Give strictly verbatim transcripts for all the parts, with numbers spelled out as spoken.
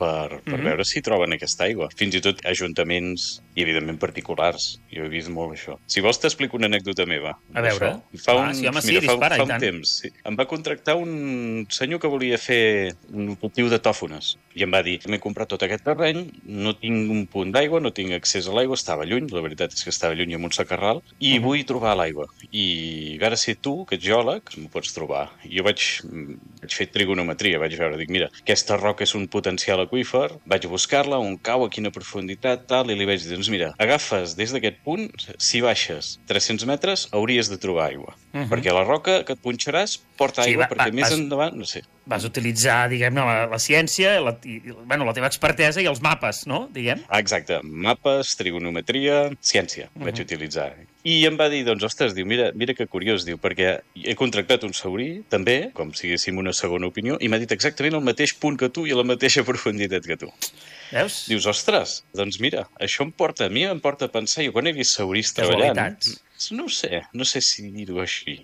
per, per mm-hmm. veure si troben aquesta aigua. Fins i tot ajuntaments i, evidentment, particulars. Jo he vist molt això. Si vols, t'explico una anècdota meva. A veure. Fa un, ah, sí, home, sí, mira, dispara, fa, fa un temps. Sí. Em va contractar un senyor que volia fer un cultiu de tòfones. I em va dir, m'he comprat tot aquest terreny, no tinc un punt d'aigua, no tinc accés a l'aigua, estava lluny, la veritat és que estava lluny amb un sacarral, i uh-huh. vull trobar l'aigua. I a veure si tu, que ets geòleg, m'ho pots trobar. I jo vaig, vaig fer trigonometria, vaig veure, dic, mira, aquesta roca és un potencial aqüífer, vaig buscar-la, on cau, a quina profunditat, tal, i li vaig dir, doncs mira, agafes des d'aquest punt, si baixes tres-cents metres, hauries de trobar aigua. Uh-huh. Perquè la roca que et punxaràs porta aigua, sí, va, perquè va, més vas... endavant, no sé. Vas utilitzar, diguem-ne, la, la ciència, la, i, bueno, la teva expertesa i els mapes, no? Diguem. Ah, exacte. Mapes, trigonometria, ciència, uh-huh. vaig utilitzar. I em va dir, doncs, ostres, diu, mira, mira que curiós, diu, perquè he contractat un saurí, també, com si haguéssim una segona opinió, i m'ha dit exactament el mateix punt que tu i a la mateixa profunditat que tu. Veus? Dius, ostres, doncs mira, això em porta, a mi em porta a pensar, jo quan he vist saurís treballant... No ho sé, no sé si dir-ho així.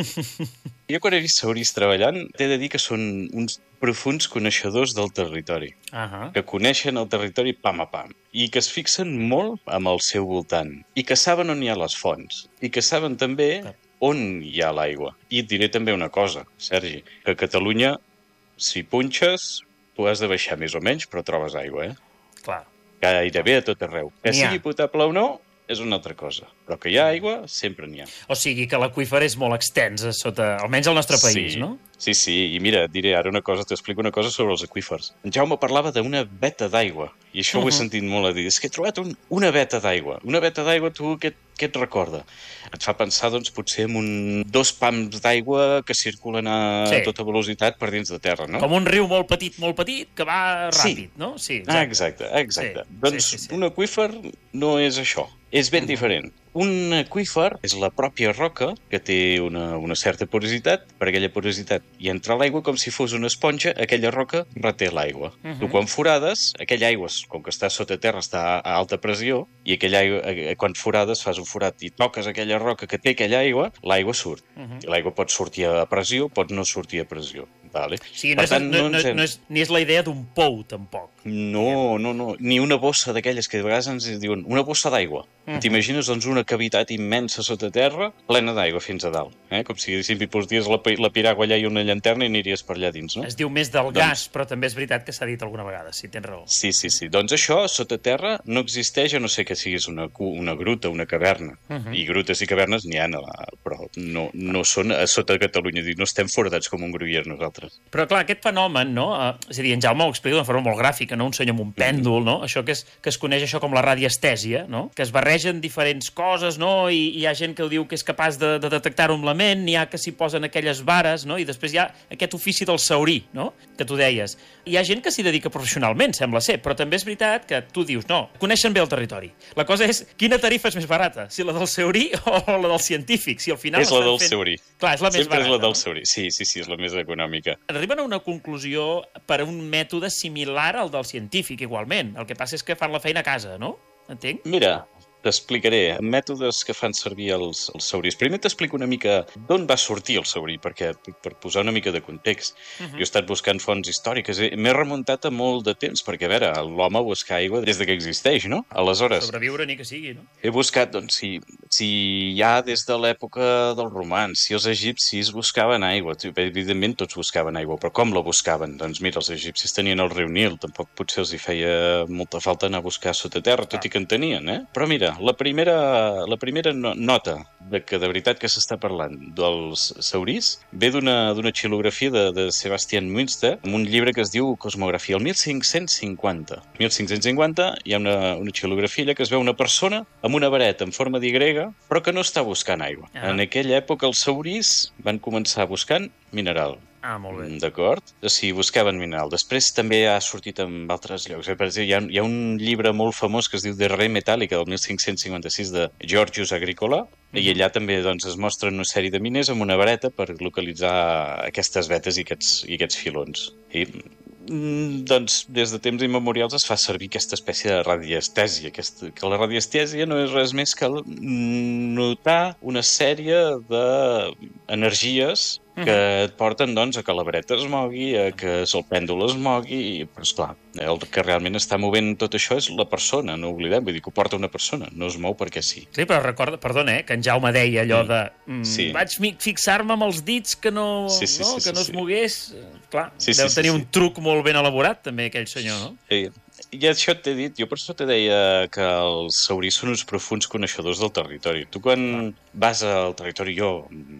Jo quan he vist saurís treballant, t'he de dir que són uns profuns coneixedors del territori, uh-huh. que coneixen el territori pam a pam, i que es fixen molt amb el seu voltant, i que saben on hi ha les fonts, i que saben també on hi ha l'aigua. I et diré també una cosa, Sergi, que a Catalunya, si punxes, tu has de baixar més o menys, però trobes aigua, eh? Clar. Gairebé a tot arreu. Que sigui potable o no, és una altra cosa. Però que hi ha aigua, sempre n'hi ha. O sigui que l'aqüífer és molt extens, sota, almenys al nostre país, sí, no? Sí, sí, i mira, et diré ara una cosa, t'explico una cosa sobre els aqüífers. En Jaume parlava d'una veta d'aigua, i això uh-huh. ho he sentit molt a dir. És que he trobat un, una veta d'aigua. Una veta d'aigua, tu, què, què et recorda? Et fa pensar, doncs, potser en un, dos pams d'aigua que circulen a sí. tota velocitat per dins de terra, no? Com un riu molt petit, molt petit, que va ràpid, sí. no? Sí, exacte. Ah, exacte, exacte. Sí. Doncs sí, sí, sí. un aqüífer no és això. És ben diferent. Un aqüífer és la pròpia roca que té una, una certa porositat. Per aquella porositat hi entra l'aigua com si fos una esponja, aquella roca reté l'aigua. Uh-huh. Tu quan forades, aquella aigua, com que està sota terra, està a alta pressió, i aquella aigua, quan forades fas un forat i toques aquella roca que té aquella aigua, l'aigua surt. Uh-huh. I l'aigua pot sortir a pressió, pot no sortir a pressió. Vale. Sí, no, és, tant, no, no, no, no és, ni és la idea d'un pou, tampoc. No, no, no. Ni una bossa d'aquelles que de vegades ens diuen una bossa d'aigua. Uh-huh. T'imagines, doncs, una cavitat immensa sota terra, plena d'aigua fins a dalt. Eh? Com si diguéssim, hi posaries la, la piragua allà i una llanterna i aniries per allà dins, no? Es diu més del doncs... gas, però també és veritat que s'ha dit alguna vegada, si tens raó. Sí, sí, sí. Doncs això, sota terra, no existeix, a no ser que siguis una, una gruta, una caverna. Uh-huh. I grutes i cavernes n'hi ha, però no, no són a sota de Catalunya. No estem foradats com un gruyer nosaltres. Però, clar, aquest fenomen, no? És a dir, en Jaume ho explica d'una forma molt gràfica, no? Un senyor amb un pèndol, no? Això que es, que es coneix això com la radiestèsia, no? Que es barregen diferents coses, no? I, i hi ha gent que ho diu que és capaç de, de detectar-ho amb la ment, n'hi ha que s'hi posen aquelles vares, no? I després hi ha aquest ofici del saurí, no? Que tu deies. Hi ha gent que s'hi dedica professionalment, sembla ser, però també és veritat que tu dius, no, coneixen bé el territori. La cosa és, quina tarifa és més barata? Si la del saurí o la del científic? Si al final és la del fent... saurí. Clar, és la més Sempre barata. és la del no? saurí. Sí, sí, sí, és la més econòmica. Arriben a una conclusió per a un mètode similar al del científic, igualment. El que passa és que fan la feina a casa, no? Entenc? Mira, t'explicaré mètodes que fan servir els, els saurís. Primer t'explico una mica d'on va sortir el saurí, perquè per posar una mica de context. Uh-huh. Jo he estat buscant fonts històriques, m'he remuntat a molt de temps, perquè, a veure, l'home busca aigua des de que existeix, no? Aleshores... Sobreviure ni que sigui, no? He buscat, doncs, si, si ja des de l'època dels romans, si els egipcis buscaven aigua, evidentment tots buscaven aigua, però com la buscaven? Doncs mira, els egipcis tenien el riu Nil, tampoc potser els hi feia molta falta anar a buscar sota terra, tot ah. i que en tenien, eh? Però mira, La primera, la primera nota de que de veritat que s'està parlant dels saurís ve d'una d'una xilografia de, de Sebastian Münster, amb un llibre que es diu Cosmografia, el mil cinc-cents cinquanta. El mil cinc-cents cinquanta hi ha una, una xilografia que es veu una persona amb una vareta en forma d'Y, però que no està buscant aigua. Ah. En aquella època els saurís van començar buscant mineral. Ah, molt bé. D'acord? Si buscaven mineral. Després també ha sortit en altres llocs. Per exemple, hi ha, hi ha un llibre molt famós que es diu De Re Metallica, del mil cinc-cents cinquanta-sis, de Georgius Agricola, mm-hmm. i allà també doncs, es mostren una sèrie de miners amb una vareta per localitzar aquestes vetes i aquests, i aquests filons. I Mm, doncs des de temps immemorials es fa servir aquesta espècie de radiestèsia, aquesta, que la radiestèsia no és res més que notar una sèrie d'energies que et porten doncs, a que la vareta es mogui, a que el pèndol es mogui, però esclar, el que realment està movent tot això és la persona, no oblidem, vull dir que ho porta una persona, no es mou perquè sí. Sí, però recorda, perdona, eh, que en Jaume deia allò de mm, sí. vaig fixar-me amb els dits que no, sí, sí, no, sí, que no sí, es sí. mogués. Clar, sí, deu sí, tenir sí, un sí. truc molt ben elaborat, també, aquell senyor, no? Sí. I això t'he dit, jo per això te deia que els sauris són uns profuns coneixedors del territori. Tu quan Clar. vas al territori, jo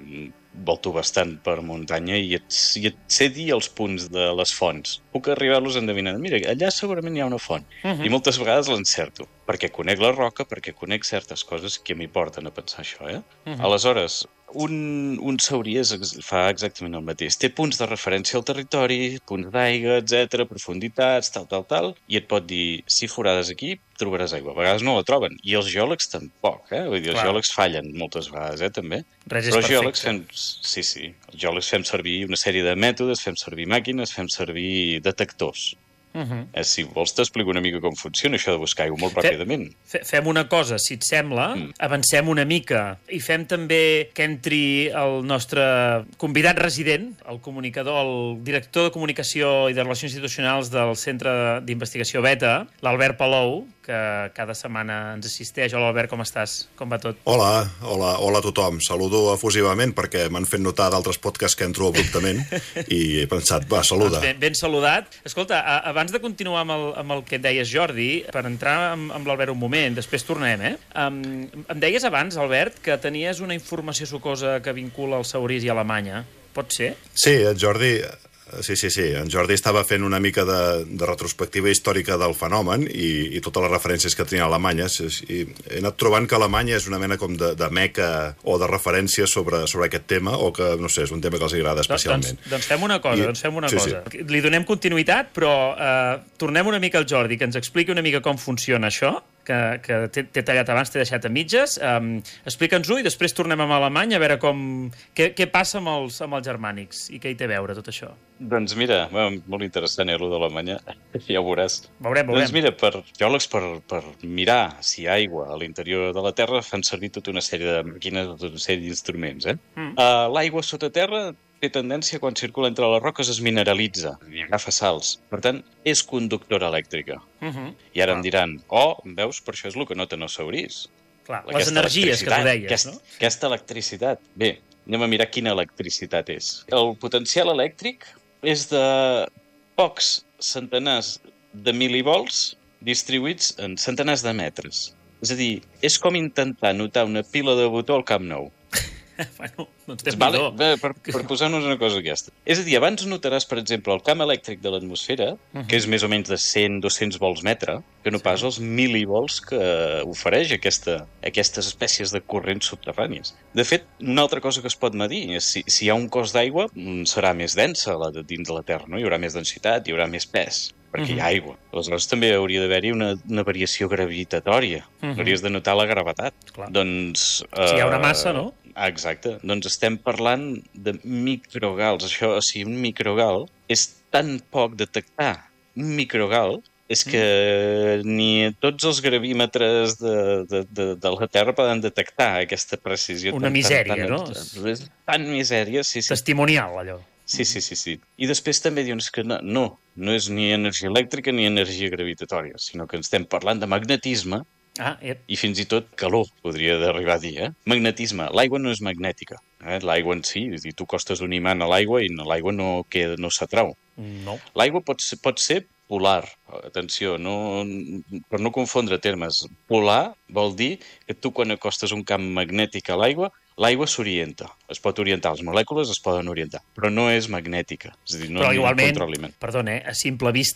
volto bastant per muntanya i et, i et sé dir els punts de les fonts. Puc arribar-los endevinant. Mira, allà segurament hi ha una font. Uh -huh. I moltes vegades l'encerto, perquè conec la roca, perquè conec certes coses que m'hi porten a pensar això, eh? Uh -huh. Aleshores, un, un saurí és, fa exactament el mateix. Té punts de referència al territori, punts d'aigua, etcètera, profunditats, tal, tal, tal, i et pot dir, si forades aquí, trobaràs aigua. A vegades no la troben, i els geòlegs tampoc, eh? Vull dir, els Clar. geòlegs fallen moltes vegades, eh, també. Res Però és els geòlegs perfecte. fem... Sí, sí. Els geòlegs fem servir una sèrie de mètodes, fem servir màquines, fem servir detectors. Uh -huh. eh, si vols t'explico una mica com funciona això de buscar aigua molt ràpidament. Fe, fem una cosa, si et sembla, mm. avancem una mica i fem també que entri el nostre convidat resident, el comunicador, el director de comunicació i de relacions institucionals del Centre d'Investigació Beta, l'Albert Palou, que cada setmana ens assisteix. Hola, Albert, com estàs? Com va tot? Hola, hola, hola a tothom. Saludo efusivament perquè m'han fet notar d'altres podcasts que entro abruptament i he pensat, va, saluda. Doncs ben, ben saludat. Escolta, abans de continuar amb el, amb el que et deies, Jordi, per entrar amb, amb l'Albert un moment, després tornem, eh? Um, em deies abans, Albert, que tenies una informació sucosa que vincula els saurís i Alemanya. Pot ser? Sí, el Jordi... Sí, sí, sí. En Jordi estava fent una mica de, de retrospectiva històrica del fenomen i, i totes les referències que tenia Alemanya. I he anat trobant que Alemanya és una mena com de, de meca o de referència sobre, sobre aquest tema, o que, no sé, és un tema que els agrada especialment. Doncs, doncs fem una cosa, I, doncs fem una sí, cosa. Sí. Li donem continuïtat, però eh, tornem una mica al Jordi, que ens expliqui una mica com funciona això, que, que t'he tallat abans, t'he deixat a mitges. Um, Explica'ns-ho i després tornem amb Alemanya a veure com, què, què passa amb els, amb els germànics i què hi té a veure tot això. Doncs mira, molt interessant, eh, allò d'Alemanya, ja ho veuràs. Veurem, veurem. Doncs mira, per geòlegs, per, per mirar si hi ha aigua a l'interior de la Terra, fan servir tota una sèrie de màquines, tota una sèrie d'instruments. Eh? Mm. Uh, L'aigua sota terra té tendència, quan circula entre les roques, es mineralitza i agafa sals. Per tant, és conductora elèctrica. Uh -huh. I ara ah. em diran, oh, veus, per això és el que noten els saurís. Clar, les energies que tu deies, aquest, no? Aquesta electricitat. Bé, anem a mirar quina electricitat és. El potencial elèctric és de pocs centenars de milivolts distribuïts en centenars de metres. És a dir, és com intentar notar una pila de botó al Camp Nou. Bueno, doncs té vale, bé, per, per posar-nos una cosa aquesta. És a dir, abans notaràs, per exemple, el camp elèctric de l'atmosfera, uh -huh. que és més o menys de cent a dos-cents volts metre, que no sí. pas els milivolts que ofereix aquesta, aquestes espècies de corrents subterrànies. De fet, una altra cosa que es pot medir és si, si hi ha un cos d'aigua, serà més densa la de dins de la Terra, no? Hi haurà més densitat, hi haurà més pes, perquè uh -huh. hi ha aigua. Aleshores també hauria d'haver-hi una, una variació gravitatòria. Uh -huh. Hauries de notar la gravetat. Clar. Doncs... Si hi ha una uh, massa, no? Exacte. Doncs estem parlant de microgals. Això, o sigui, un microgal és tan poc detectar. Un microgal és que mm. ni tots els gravímetres de, de, de, de la Terra poden detectar aquesta precisió. Una tan, misèria, tan, no? Tan, tan misèria, sí, sí. Testimonial, allò. Sí, sí, sí, sí. I després també diuen que no, no, no és ni energia elèctrica ni energia gravitatòria, sinó que estem parlant de magnetisme. Ah, yep. I fins i tot calor, podria arribar a dir, eh? Magnetisme. L'aigua no és magnètica. Eh? L'aigua en si, i tu costes un imant a l'aigua i l'aigua no, queda, no s'atrau. No. L'aigua pot ser, pot ser polar. Atenció, no, per no confondre termes. Polar vol dir que tu quan acostes un camp magnètic a l'aigua, l'aigua s'orienta. Es pot orientar, les molècules es poden orientar, però no és magnètica. És a dir, no però igualment, controliment. perdona, eh, a simple vista, sí.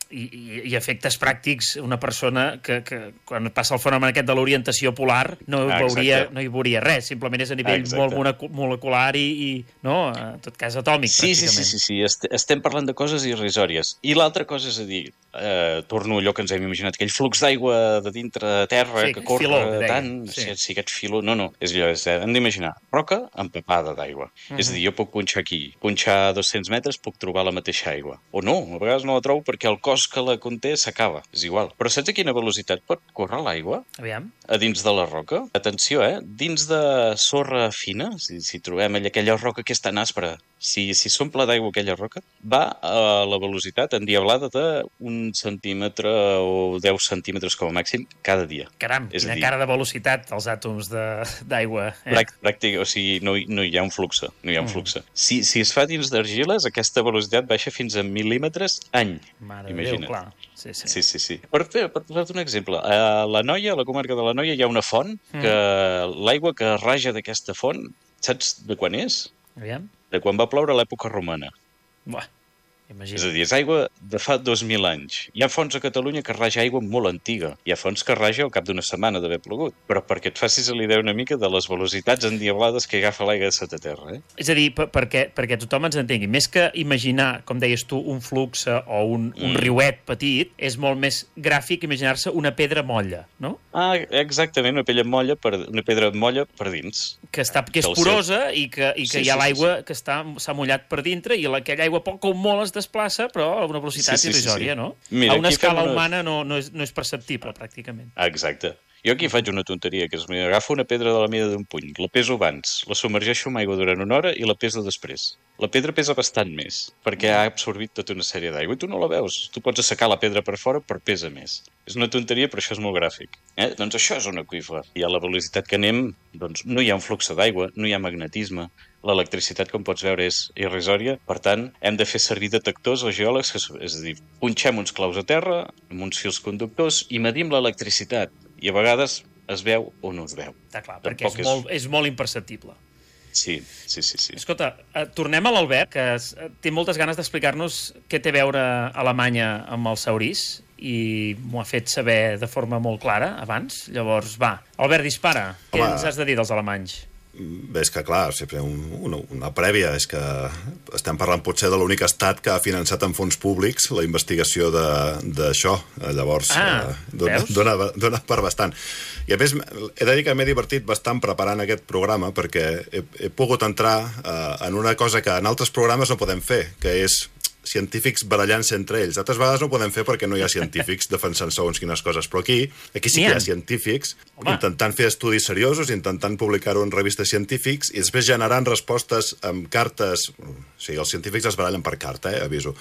i, i, i efectes pràctics, una persona que, que quan passa el fenomen aquest de l'orientació polar no, ah, veuria, no hi veuria res, simplement és a nivell exacte. molt molecular i, i no, en tot cas atòmic, sí, pràcticament. Sí, sí, sí, sí. Est estem parlant de coses irrisòries. I l'altra cosa és a dir, eh, torno a allò que ens hem imaginat, aquell flux d'aigua de dintre de terra sí, que corre filó, tant, sí. si, si aquest filó... No, no, és allò, és, hem d'imaginar roca empapada d'aigua. Uh -huh. És a dir, jo puc punxar aquí, punxar dos-cents metres, puc trobar la mateixa aigua. O no, a vegades no la trobo perquè el cos que la conté s'acaba, és igual. Però saps a quina velocitat pot córrer l'aigua? Aviam. A dins de la roca? Atenció, eh? Dins de sorra fina, si, si trobem allà, aquella roca que és tan àspera, si si s'omple d'aigua aquella roca, va a la velocitat endiablada d'un centímetre o deu centímetres com a màxim cada dia. Caram, és quina dir, cara de velocitat els àtoms d'aigua. Eh? Pràctic, o sigui, no, no hi ha un flux. No hi ha un flux. Mm. Si, si es fa dins d'argiles, aquesta velocitat baixa fins a mil·límetres any. Mare Imagina't. de Déu, clar. Sí, sí. Sí, sí, sí. Per, per, per posar-te un exemple, a la Noia, a la comarca de la Noia, hi ha una font mm. que l'aigua que raja d'aquesta font, saps de quan és? Aviam. De quan va ploure a l'època romana. Buah, imagina't. És a dir, és aigua de fa dos mil anys. Hi ha fonts a Catalunya que raja aigua molt antiga. Hi ha fonts que raja al cap d'una setmana d'haver plogut. Però perquè et facis a l'idea una mica de les velocitats endiablades que agafa l'aigua de sota terra. Eh? És a dir, per, perquè, perquè tothom ens entengui, més que imaginar, com deies tu, un flux o un, un mm. riuet petit, és molt més gràfic imaginar-se una pedra molla, no? Ah, exactament, una, pella molla per, una pedra molla per dins. Que, està, que és porosa i que, i que sí, hi ha sí, l'aigua sí, sí. que s'ha mullat per dintre i la, aquella aigua poc o molt es desplaça, però a una velocitat sí, sí, irrisòria, sí, sí. no? Mira, a una escala una... humana no, no, és, no és perceptible, pràcticament. Exacte. Jo aquí faig una tonteria, que és m'agafo una pedra de la mida d'un puny, la peso abans, la submergeixo amb aigua durant una hora i la peso després. La pedra pesa bastant més, perquè ha absorbit tota una sèrie d'aigua i tu no la veus. Tu pots assecar la pedra per fora, però pesa més. És una tonteria, però això és molt gràfic. Eh? Doncs això és un aqüífer. I a la velocitat que anem, doncs no hi ha un flux d'aigua, no hi ha magnetisme. L'electricitat, com pots veure, és irrisòria. Per tant, hem de fer servir detectors o geòlegs, que, és a dir, punxem uns claus a terra, amb uns fils conductors, i medim l'electricitat. I a vegades es veu o no es veu. Està clar, perquè és, és... Molt, és molt imperceptible. Sí, sí, sí, sí. Escolta, eh, tornem a l'Albert, que es, té moltes ganes d'explicar-nos què té a veure Alemanya amb el Saurís, i m'ho ha fet saber de forma molt clara abans. Llavors, va, Albert, dispara. Home, què ens has de dir dels alemanys? Bé, és que, clar, sempre un, una, una prèvia és que estem parlant potser de l'únic estat que ha finançat amb fons públics la investigació d'això. Llavors, ah, eh, dona, dona, dona per bastant. I a més, he de dir que m'he divertit bastant preparant aquest programa perquè he, he pogut entrar eh, en una cosa que en altres programes no podem fer, que és científics barallant-se entre ells. Altres vegades no ho podem fer perquè no hi ha científics defensant segons quines coses, però aquí, aquí sí que hi ha científics Home. intentant fer estudis seriosos, intentant publicar-ho en revistes científics i després generant respostes amb cartes... O sigui, els científics es barallen per carta, eh, aviso.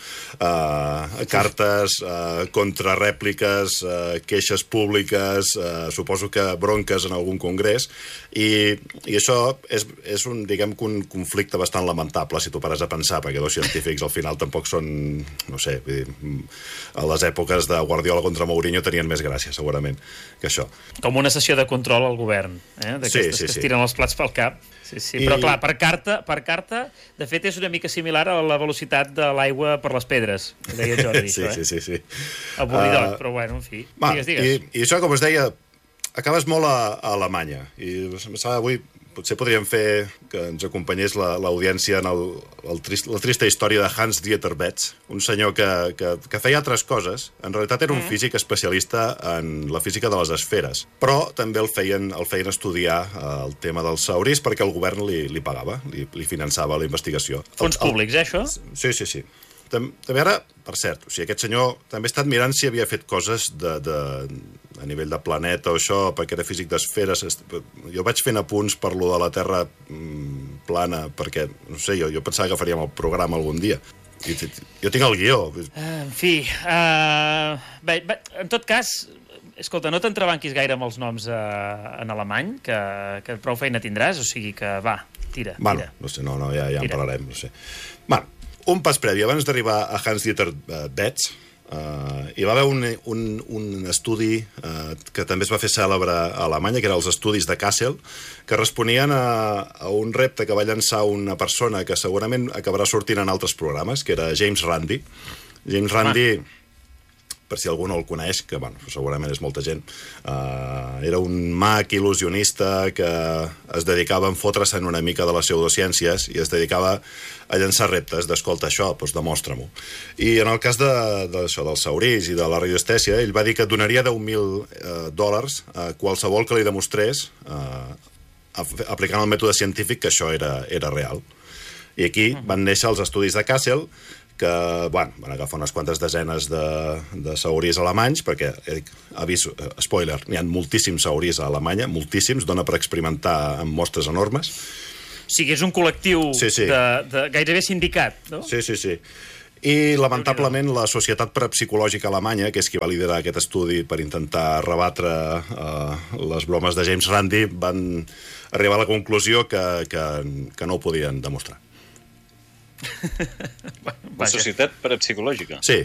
Uh, cartes, uh, contrarèpliques, uh, queixes públiques, uh, suposo que bronques en algun congrés, i, i això és, és un, diguem que un conflicte bastant lamentable, si tu pares a pensar, perquè dos científics al final tampoc són, no sé, a les èpoques de Guardiola contra Mourinho tenien més gràcia, segurament, que això. Com una sessió de control al govern, eh? D'aquestes sí, sí, que es tiren sí. els plats pel cap. Sí, sí. I... Però, clar, per carta, per carta, de fet, és una mica similar a la velocitat de l'aigua per les pedres, que deia Jordi, sí, això, eh? Sí, sí, sí. Avorridot, uh, però, bueno, en fi. Va, digues, digues. I, I això, com us deia, acabes molt a, a Alemanya. I avui potser podríem fer que ens acompanyés l'audiència en el, el trist, la trista història de Hans-Dieter Betz, un senyor que, que, que feia altres coses. En realitat era un mm. físic especialista en la física de les esferes, però també el feien, el feien estudiar el tema dels saurís perquè el govern li, li pagava, li, li finançava la investigació. Fons el, públics, eh, això? Sí, sí, sí. També ara, per cert, o sigui, aquest senyor també ha estat mirant si havia fet coses de, de, a nivell de planeta o això, perquè era físic d'esferes. Jo vaig fent apunts per lo de la Terra mmm, plana, perquè, no sé, jo, jo pensava que faríem el programa algun dia. I, jo tinc el guió. Uh, en fi, uh, bé, bé, en tot cas, escolta, no t'entrebanquis gaire amb els noms uh, en alemany, que, que prou feina tindràs, o sigui que va, tira, bueno, tira. No sé, no, no, ja, ja en parlarem, no sé. Bueno, un pas previ, abans d'arribar a Hans-Dieter Betz, uh, hi va haver un, un, un estudi uh, que també es va fer cèlebre a Alemanya, que eren els estudis de Kassel, que responien a, a un repte que va llançar una persona que segurament acabarà sortint en altres programes, que era James Randi. James Randi... Ah. per si algú no el coneix, que bueno, segurament és molta gent. Uh, era un mag il·lusionista que es dedicava a enfotre's en una mica de les pseudociències i es dedicava a llançar reptes d'escolta això, doncs demostra-m'ho. I en el cas de, de això, dels saurís i de la radioestèsia, ell va dir que donaria deu mil uh, dòlars a qualsevol que li demostrés, uh, aplicant el mètode científic, que això era, era real. I aquí van néixer els estudis de Kassel, que bueno, van agafar unes quantes desenes de, de saurís alemanys, perquè, eh, avís, eh, spoiler, n'hi ha moltíssims saurís a Alemanya, moltíssims, dona per experimentar amb mostres enormes. O sigui, és un col·lectiu sí, sí. De, de gairebé sindicat, no? Sí, sí, sí. I, lamentablement, la Societat Parapsicològica Alemanya, que és qui va liderar aquest estudi per intentar rebatre eh, les bromes de James Randi, van arribar a la conclusió que, que, que no ho podien demostrar. La Societat Parapsicològica? Sí.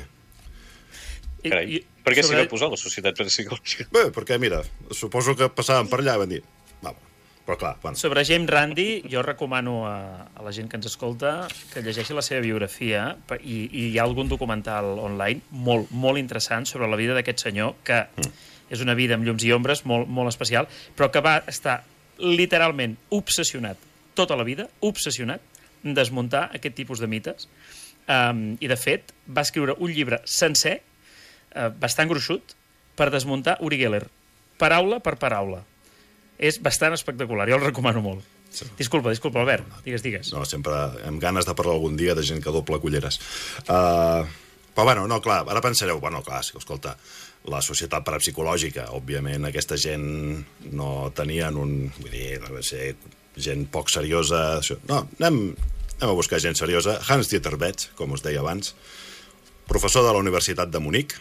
Carai, per què s'hi va posar la Societat Parapsicològica? Bé, perquè, mira, suposo que passaven per allà i van dir... Va, però clar, bueno. Sobre James Randi, jo recomano a, a la gent que ens escolta que llegeixi la seva biografia i, i hi ha algun documental online molt, molt interessant sobre la vida d'aquest senyor, que mm. és una vida amb llums i ombres molt, molt especial, però que va estar literalment obsessionat tota la vida, obsessionat, desmuntar aquest tipus de mites. Um, I, de fet, va escriure un llibre sencer, uh, bastant gruixut, per desmuntar Uri Geller. Paraula per paraula. És bastant espectacular, jo el recomano molt. Sí. Disculpa, disculpa, Albert, digues, digues. No, sempre amb ganes de parlar algun dia de gent que doble culleres. Uh, però, bueno, no, clar, ara pensareu, bueno, clar, sí, escolta, la Societat Parapsicològica, òbviament, aquesta gent no tenien un... Vull dir, no va ser gent poc seriosa... No, anem, anem a buscar gent seriosa. Hans-Dieter Betz, com us deia abans, professor de la Universitat de Munic,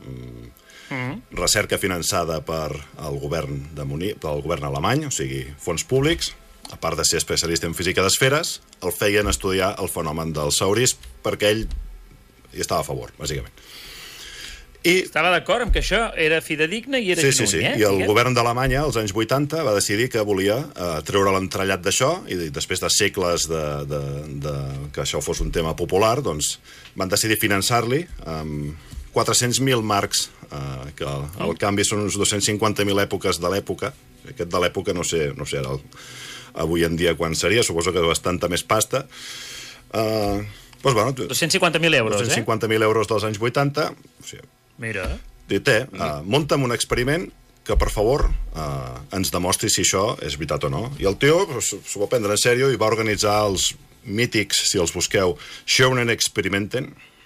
mm. recerca finançada per el govern de Munic, pel govern alemany, o sigui, fons públics, a part de ser especialista en física d'esferes, el feien estudiar el fenomen dels saurís perquè ell hi estava a favor, bàsicament. I... Estava d'acord amb que això era fidedigne i era sí, genuïn, sí, sí. eh? I el Diguem? govern d'Alemanya, als anys vuitanta, va decidir que volia eh, treure l'entrellat d'això, i després de segles de, de, de, que això fos un tema popular, doncs van decidir finançar-li amb quatre-cents mil marcs, eh, que al, al canvi són uns dos-cents cinquanta mil èpoques de l'època. Aquest de l'època no sé, no sé ara el, avui en dia quan seria, suposo que és bastanta més pasta. Eh, doncs, bueno, dos-cents cinquanta mil euros, dos-cents cinquanta mil eh? euros dels anys vuitanta, o sigui, mira. Té, uh, munta'm un experiment que, per favor, uh, ens demostri si això és veritat o no. I el tio s'ho va prendre en sèrio i va organitzar els mítics, si els busqueu, Schoenen Experimenten,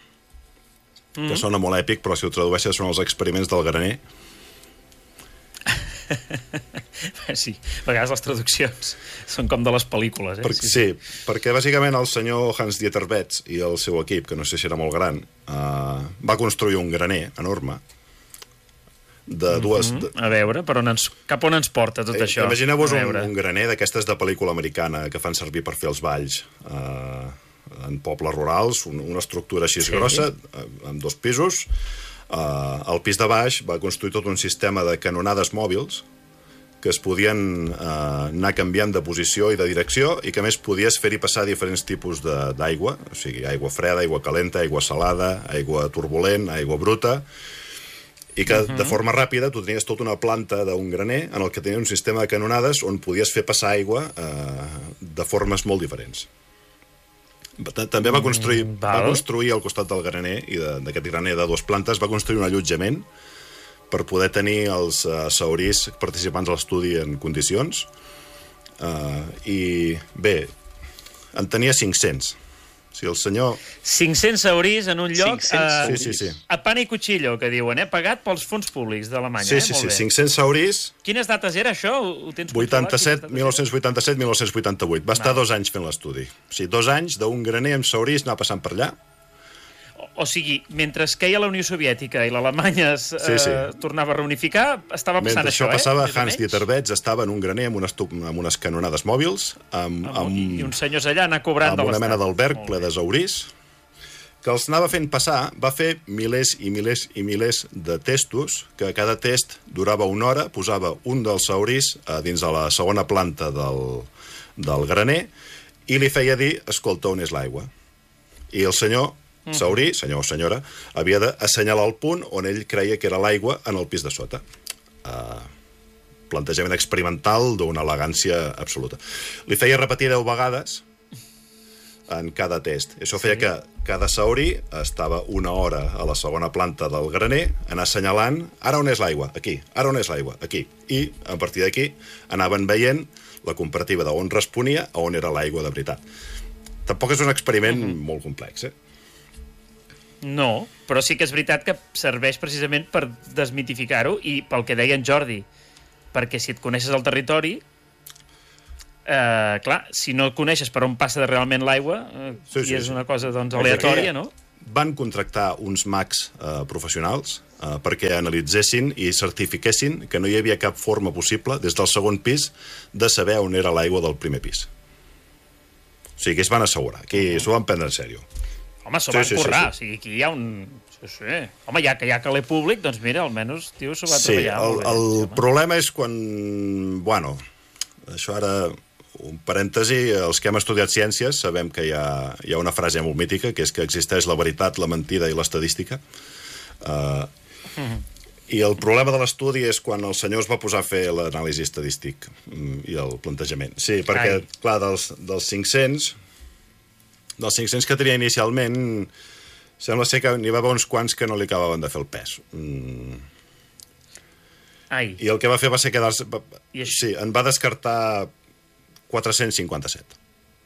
mm. que sona molt èpic, però si ho tradueixes són els experiments del graner. Sí, a vegades les traduccions són com de les pel·lícules, eh? Per, sí, sí, perquè bàsicament el senyor Hans-Dieter Betz i el seu equip, que no sé si era molt gran, uh, va construir un graner enorme de dues... Mm -hmm. A veure, per on ens, cap on ens porta tot eh, això? Imagineu-vos un, un graner d'aquestes de pel·lícula americana que fan servir per fer els balls uh, en pobles rurals, un, una estructura així sí. grossa, uh, amb dos pisos. Uh, al pis de baix va construir tot un sistema de canonades mòbils que es podien uh, anar canviant de posició i de direcció i que a més podies fer-hi passar diferents tipus d'aigua, o sigui, aigua freda, aigua calenta, aigua salada, aigua turbulent, aigua bruta, i que uh -huh. de forma ràpida tu tenies tota una planta d'un graner en el que tenia un sistema de canonades on podies fer passar aigua uh, de formes molt diferents. També va construir, mm, va construir al costat del graner, i d'aquest graner de dues plantes, va construir un allotjament per poder tenir els uh, saurís participants a l'estudi en condicions. Uh, I bé, en tenia cinc-cents. O sigui, el senyor... cinc-cents saurís en un lloc a, sí, sí, sí. a pan i cuchillo, que diuen, eh? Pagat pels fons públics d'Alemanya. Sí, sí, eh? sí, cinc-cents saurís... Quines dates era això? Ho tens vuitanta-set, mil nou-cents vuitanta-set, mil nou-cents vuitanta-vuit. Va estar dos anys fent l'estudi. O sigui, dos anys d'un graner amb saurís anar passant per allà. O, o sigui, mentre queia la Unió Soviètica i l'Alemanya es sí, sí. Eh, tornava a reunificar, estava passant mentre això, això passava, eh? Hans-Dieter Betz estava en un graner amb unes, amb unes canonades mòbils, amb, amb, i uns senyors allà anar cobrant amb de una mena l'estat. d'alberg ple de saurís, que els anava fent passar, va fer milers i milers i milers de testos, que cada test durava una hora, posava un dels saurís a dins de la segona planta del, del graner i li feia dir, escolta, on és l'aigua? I el senyor Saurí, senyor o senyora, havia d'assenyalar el punt on ell creia que era l'aigua en el pis de sota. Uh, plantejament experimental d'una elegància absoluta. Li feia repetir deu vegades en cada test. Això feia sí. que cada Saurí estava una hora a la segona planta del graner, anar assenyalant, ara on és l'aigua? Aquí. Ara on és l'aigua? Aquí. I, a partir d'aquí, anaven veient la comparativa d'on responia a on era l'aigua de veritat. Tampoc és un experiment uh-huh. molt complex, eh? No, però sí que és veritat que serveix precisament per desmitificar-ho i pel que deia en Jordi, perquè si et coneixes el territori, eh, clar, si no coneixes per on passa realment l'aigua, eh, sí, sí, i és sí. una cosa doncs, aleatòria, no? Van contractar uns mags eh, professionals eh, perquè analitzessin i certifiquessin que no hi havia cap forma possible, des del segon pis, de saber on era l'aigua del primer pis. O sigui, que es van assegurar, que uh-huh. s'ho van prendre en sèrio. Home, s'ho sí, van sí, currar, sí, sí. O sigui, aquí hi ha un... Sí, sí. Home, ja que hi ha caler públic, doncs mira, almenys, tio, s'ho va sí, treballar. Sí, el, bé, el home. problema és quan... Bueno, això ara... Un parèntesi, els que hem estudiat ciències sabem que hi ha, hi ha una frase molt mítica, que és que existeix la veritat, la mentida i l'estadística. Uh, uh-huh. I el problema de l'estudi és quan el senyor es va posar a fer l'anàlisi estadístic i el plantejament. Sí, perquè, Ai. clar, dels, dels cinc-cents... Dels cinc-cents que tenia inicialment, sembla ser que n'hi va haver uns quants que no li acabaven de fer el pes. Mm. Ai. I el que va fer va ser quedar-se... Sí, en va descartar quatre-cents cinquanta-set.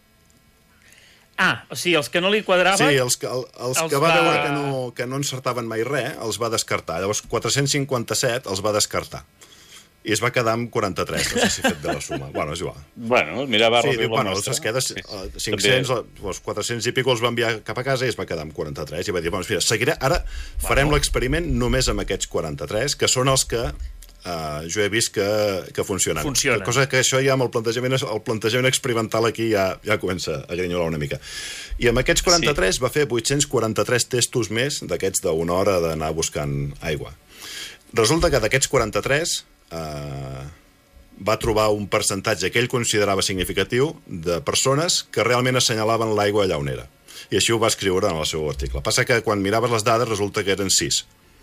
Ah, o sigui, els que no li quadraven... Sí, els que, el, els els que va, va veure que no, que no encertaven mai res, els va descartar. Llavors, quatre-cents cinquanta-set els va descartar. I es va quedar amb quaranta-tres, no sé si he fet bé la suma. Bueno, és igual. Bueno, mira, va sí, reduir la bueno, mostra. Es queda uh, cinc-cents, els quatre-cents i pico els va enviar cap a casa i es va quedar amb quaranta-tres. I va dir, bueno, mira, seguiré... Ara farem bueno. l'experiment només amb aquests quaranta-tres, que són els que uh, jo he vist que, que funcionen. Funcionen. Cosa que això ja amb el plantejament, el plantejament experimental aquí ja, ja comença a grinyolar una mica. I amb aquests quaranta-tres sí. va fer vuit-cents quaranta-tres testos més d'aquests d'una hora d'anar buscant aigua. Resulta que d'aquests quaranta-tres... Uh, va trobar un percentatge que ell considerava significatiu de persones que realment assenyalaven l'aigua allà on era. I així ho va escriure en el seu article. Passa que quan miraves les dades resulta que eren sis.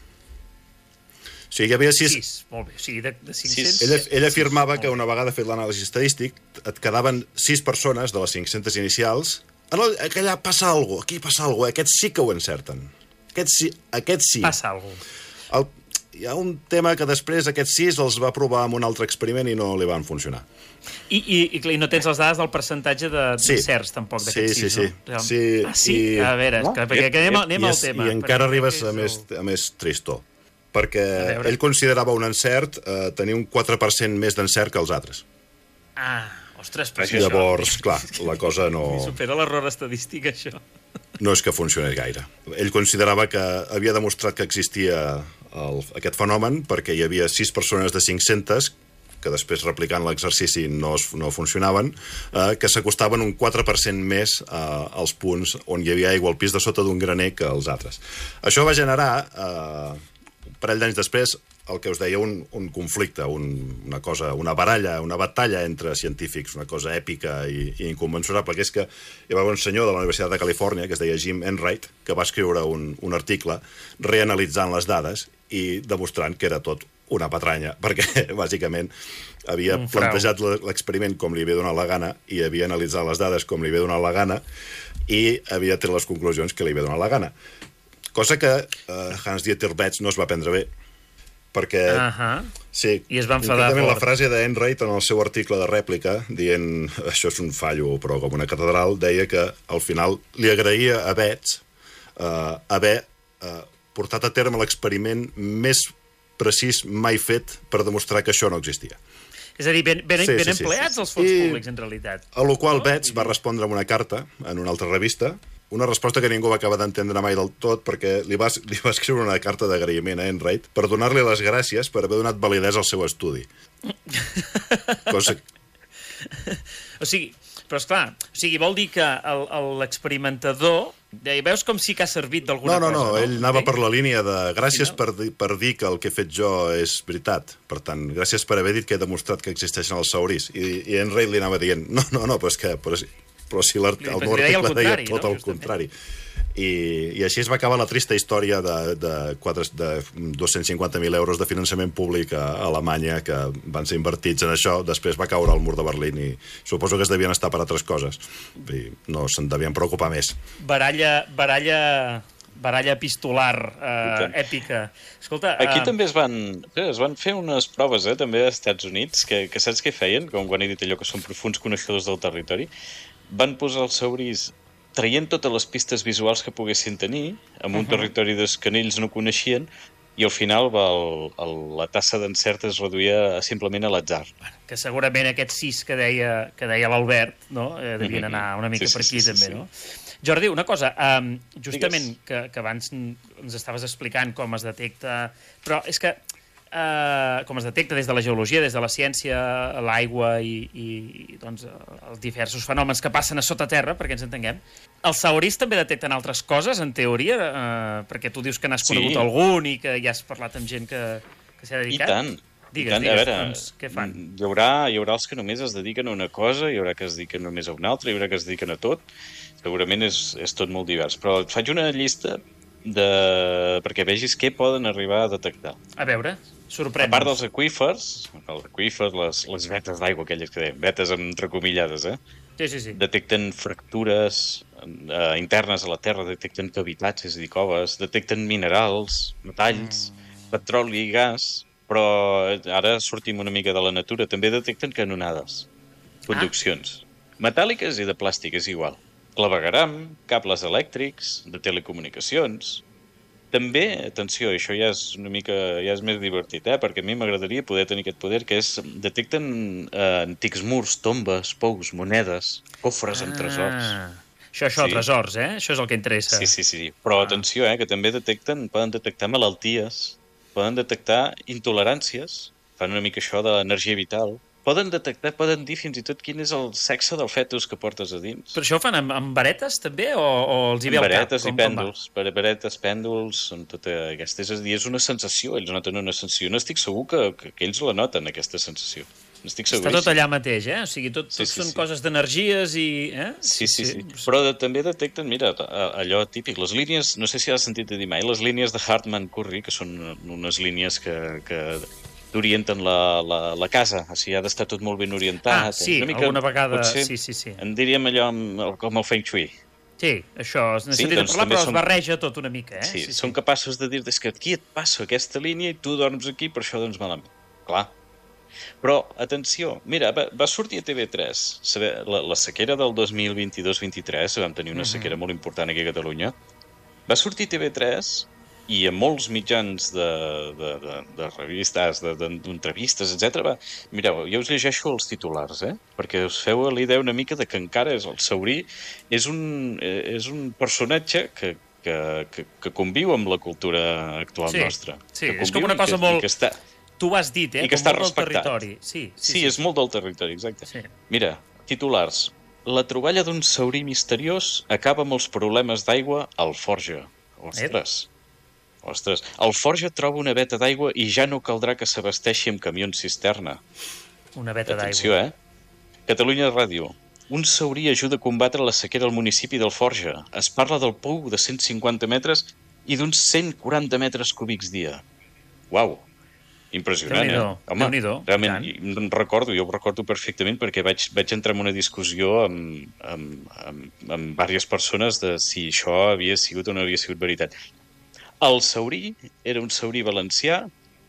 O sigui, hi havia sis... sis, molt bé. O sigui, de, de cinc-cents... Ell, ell afirmava que una vegada fet l'anàlisi estadístic et quedaven sis persones de les cinc-centes inicials. Que allà passa alguna cosa, aquí passa alguna cosa. Aquests sí que ho encerten. Aquests sí. Aquests sí. Passa alguna cosa. El... Hi ha un tema que després aquests sis els va provar amb un altre experiment i no li van funcionar. I, i, i no tens les dades del percentatge de sí. certs, tampoc, d'aquests sí, sis, sí, no? Sí, ah, sí? I... A veure, no? que, perquè anem, anem I, al tema. I encara arribes a més, a més tristor, perquè ell considerava un encert eh, tenir un quatre per cent més d'encert que els altres. Ah, ostres, però llavors, això... clar, la cosa no... Mi supera l'error estadístic, això. No és que funcionés gaire. Ell considerava que havia demostrat que existia el, aquest fenomen perquè hi havia sis persones de cinc-centes que després replicant l'exercici no, es, no funcionaven, eh, que s'acostaven un quatre per cent més eh, als punts on hi havia aigua al pis de sota d'un graner que els altres. Això va generar, eh, un parell d'anys després, el que us deia, un, un conflicte, un, una cosa, una baralla, una batalla entre científics, una cosa èpica i, i inconmensurable, que és que hi va haver un senyor de la Universitat de Califòrnia, que es deia Jim Enright, que va escriure un, un article reanalitzant les dades i demostrant que era tot una patranya, perquè bàsicament havia plantejat l'experiment com li havia donat la gana i havia analitzat les dades com li havia donat la gana i havia tret les conclusions que li havia donat la gana. Cosa que uh, Hans-Dieter Betz no es va prendre bé, perquè... Uh -huh. Sí, i es va enfadar fort. La frase d'Enright en el seu article de rèplica, dient això és un fallo, però com una catedral, deia que al final li agraïa a Betz uh, haver uh, portat a terme l'experiment més precís mai fet per demostrar que això no existia. És a dir, ben, ben, sí, ben sí, sí, empleats sí. els fons I, públics, en realitat. A lo qual no? Betz va respondre amb una carta en una altra revista, una resposta que ningú va acabar d'entendre mai del tot, perquè li va, li va escriure una carta d'agraïment a Enright per donar-li les gràcies per haver donat validesa al seu estudi. Cosa... O sigui, però esclar, o sigui, vol dir que l'experimentador deia, veus com sí que ha servit d'alguna no, no, cosa? No, no, ell anava okay. per la línia de gràcies sí, no? per, dir, per dir que el que he fet jo és veritat. Per tant, gràcies per haver dit que he demostrat que existeixen els saurís. I, i Enright li anava dient, no, no, no, però és que... Però és, però si el nou article deia tot el contrari. I, i així es va acabar la trista història de, de, quatre, de dos-cents cinquanta mil euros de finançament públic a Alemanya que van ser invertits en això, després va caure el mur de Berlín i suposo que es devien estar per altres coses i no se'n devien preocupar més. Baralla, baralla, baralla epistolar eh, èpica. Escolta... Aquí eh... també es van, es van fer unes proves, eh, també als Estats Units, que, que saps què feien? Com quan he dit allò que són profuns coneixedors del territori, van posar els saurís traient totes les pistes visuals que poguessin tenir, en un uh -huh. territori que ells no coneixien, i al final va el, el, la tassa d'encert es reduïa simplement a l'atzar. Que segurament aquests sis que deia, que deia l'Albert, no? eh, devien anar una mica sí, per aquí, sí, sí, també, sí. no? Jordi, una cosa, um, justament que, que abans ens estaves explicant com es detecta... Però és que Uh, com es detecta des de la geologia, des de la ciència, l'aigua i, i doncs, els diversos fenòmens que passen a sota terra, perquè ens entenguem. Els saurís també detecten altres coses, en teoria? Uh, perquè tu dius que n'has conegut sí. algun i que ja has parlat amb gent que, que s'hi ha dedicat. I tant. Digues, I tant. digues, a veure, doncs, què fan? Hi haurà, hi haurà els que només es dediquen a una cosa, hi haurà que es dediquen només a una altra, hi haurà que es dediquen a tot. Segurament és, és tot molt divers. Però et faig una llista de... perquè vegis què poden arribar a detectar. A veure... Sorprèn-nos. A part dels aqüífers, els aqüífers, les, les vetes d'aigua, aquelles que deien, vetes entrecomillades, eh? Sí, sí, sí. Detecten fractures eh, internes a la Terra, detecten cavitats, és a dir, coves, detecten minerals, metalls, mm. petroli i gas, però ara sortim una mica de la natura, també detecten canonades, conduccions, ah. metàl·liques i de plàstic, és igual. Clavegueram, cables elèctrics, de telecomunicacions... També, atenció, això ja és una mica ja és més divertit, eh? Perquè a mi m'agradaria poder tenir aquest poder, que és detecten eh, antics murs, tombes, pous, monedes, cofres ah, amb tresors. Això, això, sí. tresors, eh? Això és el que interessa. Sí, sí, sí. Però ah. atenció, eh? Que també detecten, poden detectar malalties, poden detectar intoleràncies, fan una mica això de l'energia vital, poden detectar, poden dir fins i tot quin és el sexe del fetus que portes a dins. Però això ho fan amb, amb varetes, també, o, o els hi ve al cap? Varetes i pèndols, varetes, pèndols, són tota aquesta... És a dir, és una sensació, ells noten una sensació. No estic segur que, que, que ells la noten, aquesta sensació. No estic segur. Està tot allà mateix, eh? O sigui, tot, tot sí, sí, són sí. coses d'energies i... Eh? Sí, sí, sí. sí. Però de, també detecten, mira, allò típic, les línies, no sé si has sentit a dir mai, les línies de Hartmann-Curry, que són unes línies que... que orienten la, la, la casa, o sigui, ha d'estar tot molt ben orientat. Ah, sí, una mica, alguna vegada, potser, sí, sí, sí. En diríem allò amb, com el Feng Shui. Sí, això, es necessita sí, doncs, parlar, però són... es barreja tot una mica, eh? Sí, sí, són sí. capaços de dir que aquí et passo aquesta línia i tu dorms aquí, per això doncs malament. Clar. Però, atenció, mira, va, va sortir a T V tres, saber, la, la sequera del dos mil vint-i-dos vint-i-tres, vam tenir una uh-huh. sequera molt important aquí a Catalunya, va sortir a T V tres... i a molts mitjans de, de, de, de revistes, d'entrevistes, etcètera. Mireu, jo us llegeixo els titulars, eh? Perquè us feu l'idea una mica de que encara és el saurí és un, és un personatge que, que, que, que conviu amb la cultura actual sí, nostra. Sí, és com una cosa que, molt... Que està, tu ho has dit, eh? I que com està molt respectat. Del territori. Sí, sí, sí, sí, és molt del territori, exacte. Sí. Mira, titulars. La troballa d'un saurí misteriós acaba amb els problemes d'aigua al Forja. Ostres... Eh? Ostres, el Forja troba una veta d'aigua i ja no caldrà que s'abasteixi amb camions cisterna. Una veta d'aigua. Atenció, eh? Catalunya Ràdio. Un saurí ajuda a combatre la sequera al municipi del Forja. Es parla del pou de cent cinquanta metres i d'uns cent quaranta metres cúbics dia. Uau! Impressionant, eh? Home, realment, em recordo, jo ho recordo perfectament perquè vaig, vaig entrar en una discussió amb, amb, amb, amb diverses persones de si això havia sigut o no havia sigut veritat. El saurí era un saurí valencià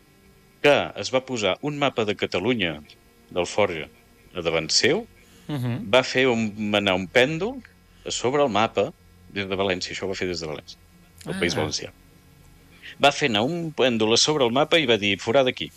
que es va posar un mapa de Catalunya, del Forja, a davant seu, uh-huh. va fer un, anar un pèndol a sobre el mapa des de València, això ho va fer des de València, el ah. País Valencià. Va fer anar un pèndol a sobre el mapa i va dir, forada aquí.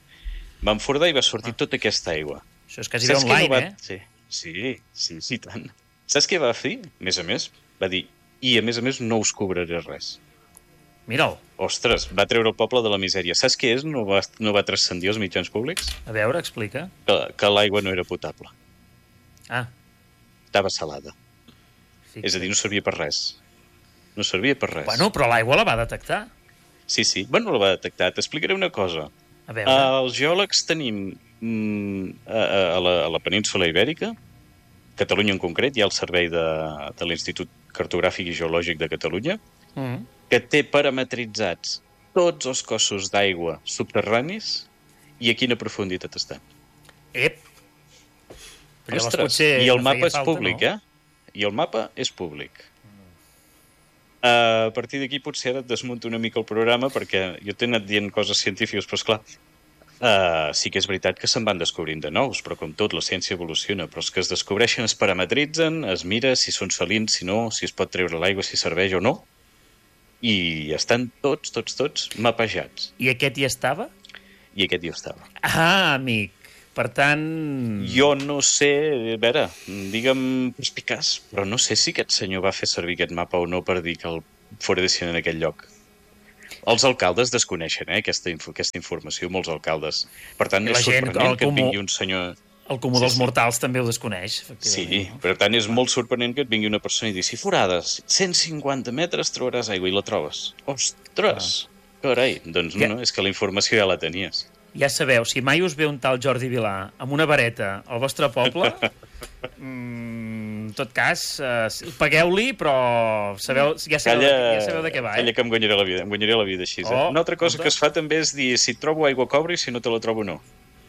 Va enfordar i va sortir ah. tota aquesta aigua. Això és quasi online, no va... eh? Sí, sí, sí, sí, tant. Saps què va fer? A més a més, va dir, i a més a més no us cobraré res. Mira'l. Ostres, va treure el poble de la misèria. Saps què és? No va, no va transcendir els mitjans públics? A veure, explica. Que, que l'aigua no era potable. Ah. Estava salada. Sí, és a dir, no servia per res. No servia per res. Bueno, però l'aigua la va detectar. Sí, sí. Bueno, la va detectar. T'explicaré una cosa. A veure. Els geòlegs tenim mm, a, a, la, a la península Ibèrica Catalunya en concret, hi ha el servei de, de l'Institut Cartogràfic i Geològic de Catalunya, Mm. que té parametritzats tots els cossos d'aigua subterranis i a quina profunditat estan. Ep! Però llavors Ostres, potser i el no mapa feia és falta, públic, no? eh? I el mapa és públic. Uh, a partir d'aquí potser ara et desmunto una mica el programa perquè jo t'he anat dient coses científiques, però esclar, uh, sí que és veritat que se'n van descobrint de nous, però com tot, la ciència evoluciona, però els que es descobreixen es parametritzen, es mira si són salins, si no, si es pot treure l'aigua, si serveix o no, i estan tots, tots, tots mapejats. I aquest hi estava? I aquest hi estava. Ah, amic. Per tant... Jo no sé, a veure, digue'm perspicaç, però no sé si aquest senyor va fer servir aquest mapa o no per dir que el foradessin en aquell lloc. Els alcaldes desconeixen eh, aquesta, inf aquesta informació, molts alcaldes. Per tant, I la és gent, sorprenent el que et comú- vingui un senyor... El comú Sí, dels sí. mortals també ho desconeix, Sí, efectivament. no? per tant, és molt sorprenent que et vingui una persona i digui, si forades cent cinquanta metres trobaràs aigua i la trobes. Ostres! Carai, doncs no, Ja- no, és que la informació ja la tenies. Ja sabeu, si mai us ve un tal Jordi Vilà amb una vareta al vostre poble, mm, en tot cas, eh, pagueu-li, però sabeu, ja, sabeu, Calla, ja sabeu de què va, calla eh? que em guanyaré la vida, em guanyaré la vida així. Eh? Oh, Una altra cosa escolta. que es fa també és dir si et trobo aigua cobra i si no te la trobo no.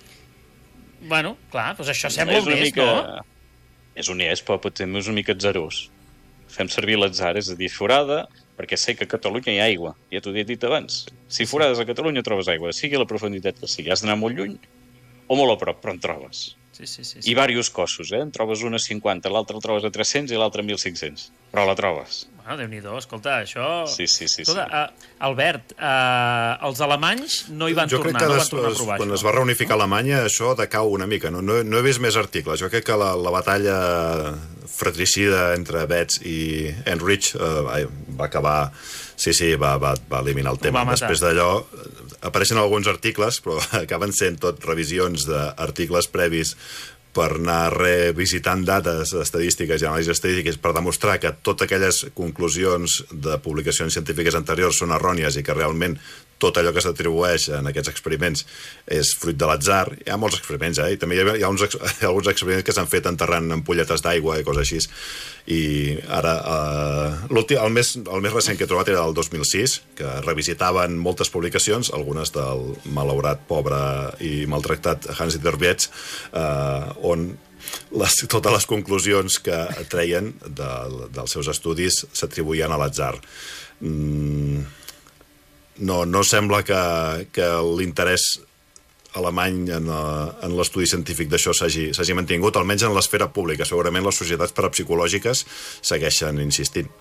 Bueno, clar, doncs això sembla és una honest, mica... no? És honest, però també és una mica atzarós. Fem servir l'atzar, és a dir, forada, perquè sé que a Catalunya hi ha aigua. Ja t'ho he dit abans. Si forades a Catalunya trobes aigua, sigui la profunditat que sigui. Has d'anar molt lluny o molt a prop, però en trobes. Sí, sí, sí. I sí. diversos cossos, eh? En trobes una a cinquanta, l'altra el trobes a tres-cents i l'altra a mil cinc-cents. Però la trobes. Bueno, Déu-n'hi-do, escolta, això... Sí, sí, sí. Escolta, sí. uh, Albert, uh, els alemanys no hi van jo crec tornar, que no des, van tornar a provar quan això. es va reunificar Alemanya això decau una mica, no, no, no he vist més articles. Jo crec que la, la batalla fratricida entre Betz i Heinrich eh, va acabar, sí, sí, va, va, va eliminar el tema. va matar. Després d'allò apareixen alguns articles, però acaben sent tot revisions d'articles previs per anar revisitant dates estadístiques i anàlisis estadístiques per demostrar que totes aquelles conclusions de publicacions científiques anteriors són errònies i que realment tot allò que s'atribueix en aquests experiments és fruit de l'atzar. Hi ha molts experiments, eh? I també hi ha, hi ha, uns, hi ha alguns experiments que s'han fet enterrant ampolletes d'aigua i coses així. I ara, eh, l'últim, el, més, el més recent que he trobat era del dos mil sis, que revisitaven moltes publicacions, algunes del malaurat, pobre i maltractat Hans-Dieter Betz, eh, on les, totes les conclusions que treien de, dels seus estudis s'atribuïen a l'atzar. Mm, no, no sembla que, que l'interès alemany en, en l'estudi científic d'això s'hagi mantingut, almenys en l'esfera pública. Segurament les societats parapsicològiques segueixen insistint.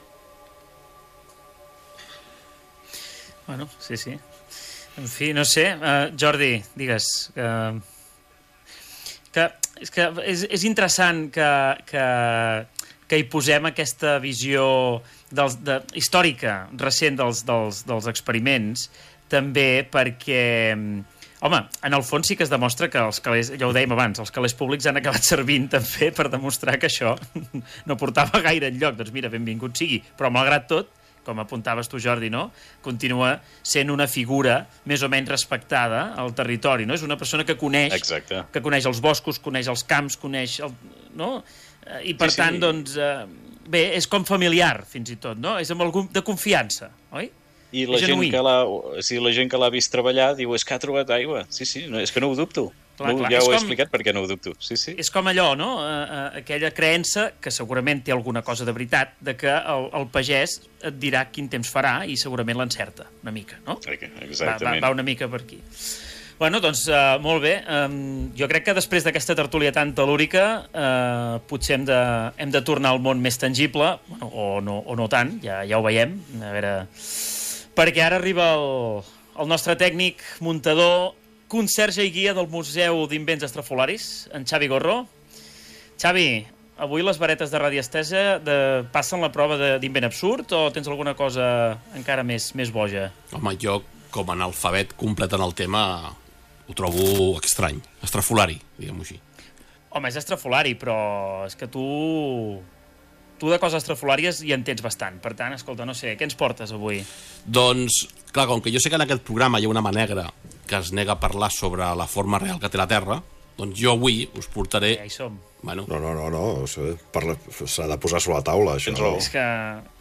Bueno, sí, sí. En fi, no sé, uh, Jordi, digues... Uh, que, és que és, és interessant que, que, que hi posem aquesta visió dels, de, històrica, recent dels, dels, dels experiments, també perquè... Home, en el fons sí que es demostra que els calés, ja ho dèiem abans, els calés públics han acabat servint també per demostrar que això no portava gaire enlloc. Doncs mira, benvingut sigui. Però malgrat tot, com apuntaves tu, Jordi, no? Continua sent una figura més o menys respectada al territori, no? És una persona que coneix, Exacte. que coneix els boscos, coneix els camps, coneix... El, no? I per Sí, sí. tant, doncs... Eh, bé, és com familiar, fins i tot, no? És amb algun de confiança, oi? I la És gent, genuí. que l'ha, sí, la gent que l'ha vist treballar diu és que ha trobat aigua. Sí, sí, no, és que no ho dubto. Clar, no, clar, ja és ho he com- explicat perquè no ho dubto. Sí, sí. És com allò, no? Eh, eh, aquella creença, que segurament té alguna cosa de veritat, de que el, el pagès et dirà quin temps farà i segurament l'encerta, una mica, no? Va, va, Exactament. va una mica per aquí. Bueno, doncs, uh, molt bé. Um, jo crec que després d'aquesta tertúlia tan telúrica uh, potser hem de, hem de tornar al món més tangible, bueno, o, no, o no tant, ja, ja ho veiem. A veure... Perquè ara arriba el, el nostre tècnic, muntador, conserge i guia del Museu d'Invents Estrafolaris, en Xavi Gorro. Xavi, avui les varetes de radiestesa de, passen la prova de- d'invent absurd o tens alguna cosa encara més, més boja? Home, jo, com a analfabet complet en el tema, ho trobo estrany, estrafolari, diguem-ho així. Home, és estrafolari, però és que tu... Tu de coses estrafolàries hi en tens bastant. Per tant, escolta, no sé, què ens portes avui? Doncs, clar, com que jo sé que en aquest programa hi ha una mà negra que es nega a parlar sobre la forma real que té la Terra, Doncs jo avui us portaré... Ja hi som. Bueno, No, no, no, no. S'ha de posar sobre la taula, això. Tens raó. És que...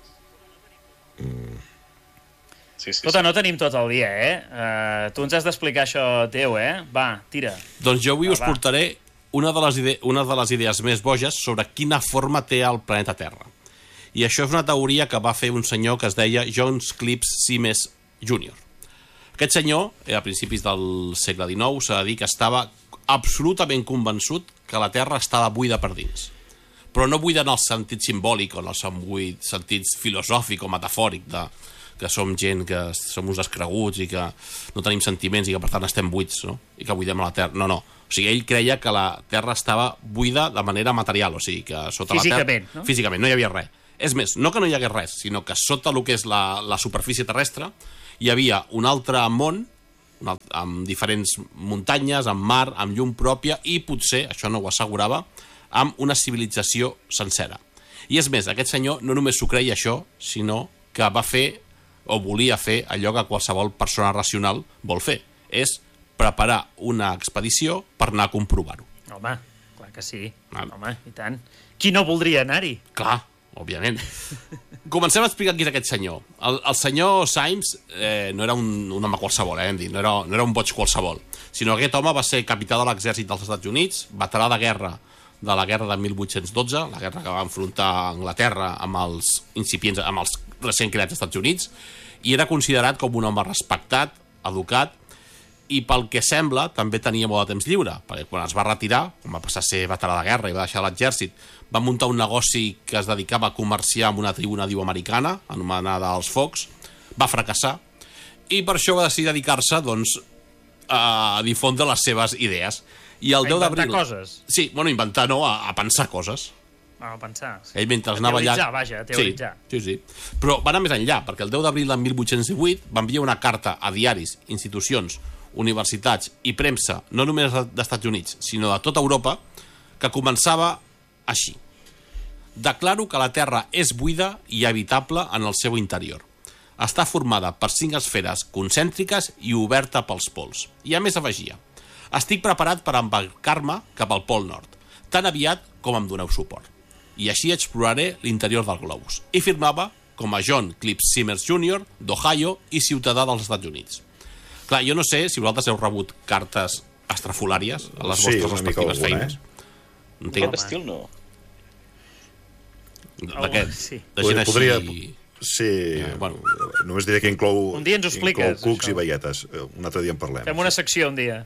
Sí, sí, Escolta, no tenim tot el dia, eh? Uh, tu ens has d'explicar això teu, eh? Va, tira. doncs jo avui Va, us va. portaré una de, les ide una de les idees més boges sobre quina forma té el planeta Terra. I això és una teoria que va fer un senyor que es deia John Clips Simes júnior Aquest senyor, a principis del segle dinou, s'ha de dir que estava absolutament convençut que la Terra estava buida per dins. Però no buida en el sentit simbòlic o en el sentit filosòfic o metafòric de que som gent que som uns descreguts i que no tenim sentiments i que per tant estem buits, no? I que buidem la Terra. No, no. O sigui, ell creia que la Terra estava buida de manera material, o sigui, que sota Físicament, la Terra... no? Físicament, no hi havia res. És més, no que no hi hagués res, sinó que sota el que és la, la superfície terrestre hi havia un altre món, un altre, amb diferents muntanyes, amb mar, amb llum pròpia i potser, això no ho assegurava, amb una civilització sencera. I és més, aquest senyor no només s'ho creia això, sinó que va fer o volia fer allò que qualsevol persona racional vol fer. És preparar una expedició per anar a comprovar-ho. Home, clar que sí. Ah. Home, i tant. Qui no voldria anar-hi? Clar, òbviament. Comencem a explicar qui és aquest senyor. El, el senyor Symes eh, no era un, un home qualsevol, eh, hem dit, no era, no era un boig qualsevol, sinó que aquest home va ser capità de l'exèrcit dels Estats Units, veterà de guerra de la guerra de mil vuit-cents dotze, la guerra que va enfrontar Anglaterra amb els incipients, amb els recent creats Estats Units, i era considerat com un home respectat, educat, i pel que sembla també tenia molt de temps lliure, perquè quan es va retirar, quan va passar a ser veterà de guerra i va deixar l'exèrcit, va muntar un negoci que es dedicava a comerciar amb una tribu nadiu americana, anomenada els Focs, va fracassar, i per això va decidir dedicar-se, doncs, a difondre les seves idees. I el A deu inventar d'abril... coses. Sí, bueno, inventar no, a, a pensar coses. A pensar. Sí. Ell mentre A anava allà... teoritzar, vaja, a teoritzar. Sí, sí, sí. Però va anar més enllà, perquè el deu d'abril de mil vuit-cents divuit va enviar una carta a diaris, institucions, universitats i premsa, no només dels Estats Units, sinó de tota Europa, que començava així. Declaro que la Terra és buida i habitable en el seu interior. Està formada per cinc esferes concèntriques i oberta pels pols. I a més afegia: estic preparat per embarcar-me cap al Pol Nord, tan aviat com em doneu suport. I així exploraré l'interior del globus. I firmava com a John Clips Simmers júnior d'Ohio i ciutadà dels Estats Units. Clar, jo no sé si vosaltres heu rebut cartes estrafolàries a les Sí, vostres una mica respectives alguna, feines. eh? No Aquest tinc... estil no. D'aquest, Sí. de gent així... Podria- Sí, Eh, bueno. només diré que inclou, Un dia ens ho expliques, inclou cucs això. i veietes. Un altre dia en parlem. Fem una secció un dia.